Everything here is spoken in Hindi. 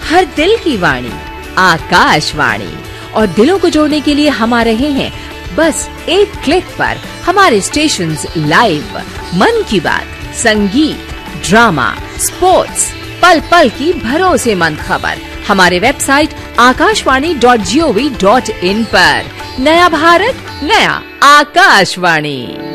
हर दिल की वाणी आकाशवाणी। और दिलों को जोड़ने के लिए हम आ रहे हैं बस एक क्लिक पर। हमारे स्टेशंस लाइव, मन की बात, संगीत, ड्रामा, स्पोर्ट्स, पल पल की भरोसेमंद खबर हमारे वेबसाइट akashvani.gov.in पर। नया भारत, नया आकाशवाणी।